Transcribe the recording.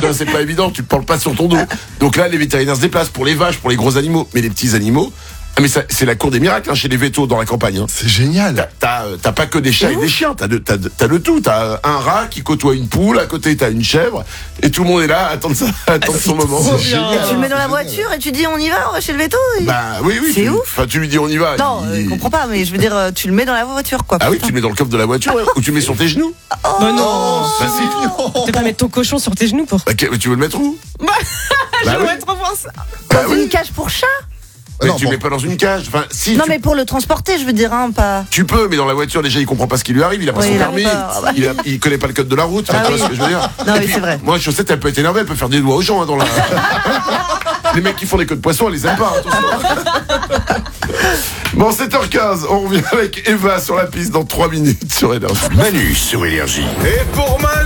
Non, c'est pas évident, tu ne parles pas sur ton dos. Donc là, les vétérinaires se déplacent pour les vaches, pour les gros animaux. Mais les petits animaux, mais ça, c'est la cour des miracles chez les vétos dans la campagne. C'est génial. T'as pas que des chats et des chiens, t'as le tout. T'as un rat qui côtoie une poule, à côté t'as une chèvre, et tout le monde est là à attendre son moment. C'est génial. Tu le mets dans la voiture et tu dis on y va chez le veto. Bah oui, C'est ouf. Enfin, tu lui dis on y va. Non, je comprends pas, mais je veux dire, tu le mets dans la voiture, quoi. Ah oui, tu le mets dans le coffre de la voiture, ou tu le mets sur tes genoux. Bah non. Bah si. Tu peux pas mettre ton cochon sur tes genoux pour. Bah, tu veux le mettre où? J'aimerais trop voir ça. Dans une cage pour chat. Mais Non, tu bon. mets pas dans une cage. Enfin, si. Non, mais pour le transporter, je veux dire, pas. Tu peux, mais dans la voiture, déjà, il comprend pas ce qui lui arrive. Il a pas Oui, son il a permis. pas. Il connaît pas le code de la route. Tu vois ce que je veux dire? Non, Et oui, puis, c'est vrai. Moi, Chaussette, elle peut être énervée. Elle peut faire des doigts aux gens dans la. Les mecs qui font des queues de poisson, elle les aime pas. Attention. Bon, 7h15, on revient avec Eva sur la piste dans 3 minutes sur Énergie. Manu sur Énergie. Et pour Manu